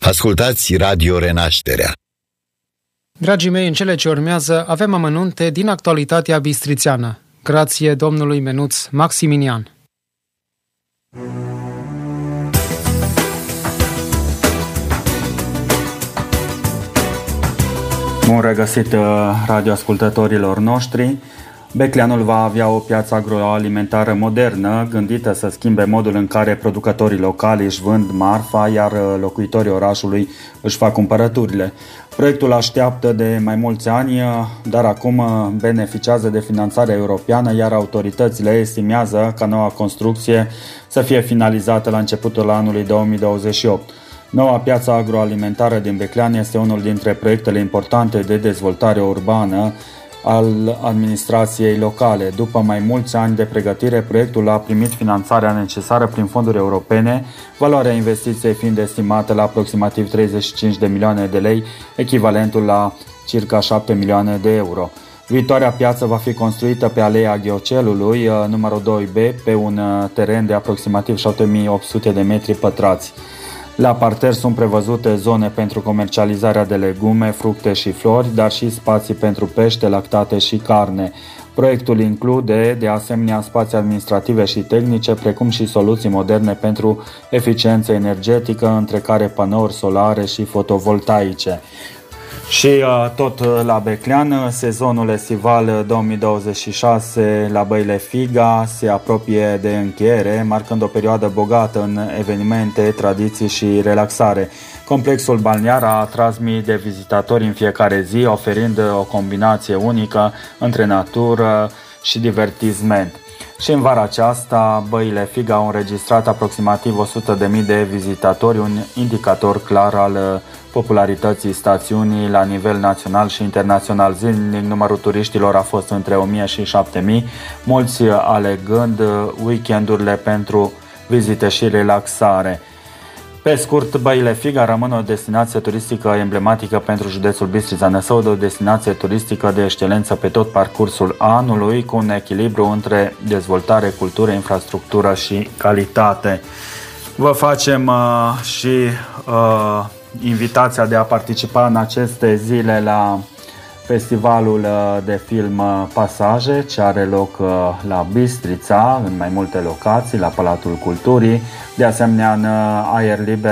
Ascultați Radio Renașterea. Dragii mei, în cele ce urmează avem amănunte din actualitatea bistrițeană. Grație Domnului Menuț Maximinian. Bun regăsit radioascultătorilor noștri. Becleanul va avea o piață agroalimentară modernă, gândită să schimbe modul în care producătorii locali își vând marfa, iar locuitorii orașului își fac cumpărăturile. Proiectul așteaptă de mai mulți ani, dar acum beneficiază de finanțare europeană, iar autoritățile estimează ca noua construcție să fie finalizată la începutul anului 2028. Noua piață agroalimentară din Beclean este unul dintre proiectele importante de dezvoltare urbană al administrației locale. După mai mulți ani de pregătire, proiectul a primit finanțarea necesară prin fonduri europene, valoarea investiției fiind estimată la aproximativ 35 de milioane de lei, echivalentul la circa 7 milioane de euro. Viitoarea piață va fi construită pe Aleea Ghiocelului, numărul 2B, pe un teren de aproximativ 7800 de metri pătrați. La parter sunt prevăzute zone pentru comercializarea de legume, fructe și flori, dar și spații pentru pește, lactate și carne. Proiectul include, de asemenea, spații administrative și tehnice, precum și soluții moderne pentru eficiență energetică, între care panouri solare și fotovoltaice. Și tot la Beclean, sezonul estival 2026 la Băile Figa se apropie de încheiere, marcând o perioadă bogată în evenimente, tradiții și relaxare. Complexul balnear a atras mii de vizitatori în fiecare zi, oferind o combinație unică între natură și divertisment. Și în vara aceasta, Băile Figa au înregistrat aproximativ 100.000 de vizitatori, un indicator clar al popularității stațiunii la nivel național și internațional. Zilnic, numărul turiștilor a fost între 1.000 și 7.000, mulți alegând weekendurile pentru vizite și relaxare. Pe scurt, Băile Figa rămân o destinație turistică emblematică pentru județul Bistrița Năsăud, o destinație turistică de excelență pe tot parcursul anului, cu un echilibru între dezvoltare, cultură, infrastructură și calitate. Vă facem invitația de a participa în aceste zile la festivalul de film Pasaje, ce are loc la Bistrița, în mai multe locații, la Palatul Culturii, de asemenea în aer liber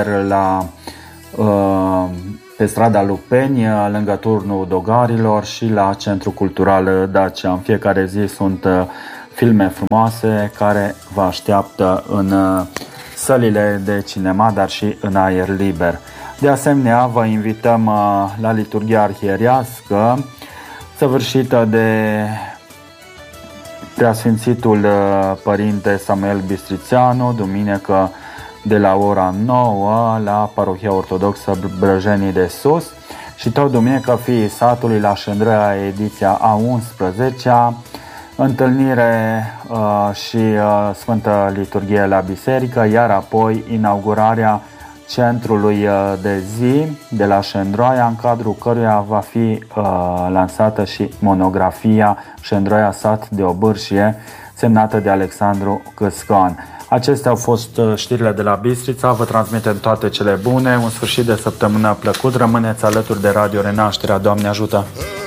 pe strada Lupeni, lângă turnul Dogarilor, și la Centrul Cultural Dacia. În fiecare zi sunt filme frumoase care vă așteaptă în sălile de cinema, dar și în aer liber. De asemenea, vă invităm la liturghia arhierească, săvârșită de Preasfințitul Părinte Samuel Bistrițeanu, duminică de la ora 9 la Parohia Ortodoxă Brăjenii de Sus, și tot duminică Fiii Satului la Șendrăia, ediția a 11-a, întâlnire și Sfântă Liturghie la biserică, iar apoi inaugurarea centrului de zi de la Șendroaia, în cadrul căruia va fi lansată și monografia Șendroaia Sat de Obârșie, semnată de Alexandru Căscan. Acestea au fost știrile de la Bistrița. Vă transmitem toate cele bune, un sfârșit de săptămână plăcut. Rămâneți alături de Radio Renașterea. Doamne ajută!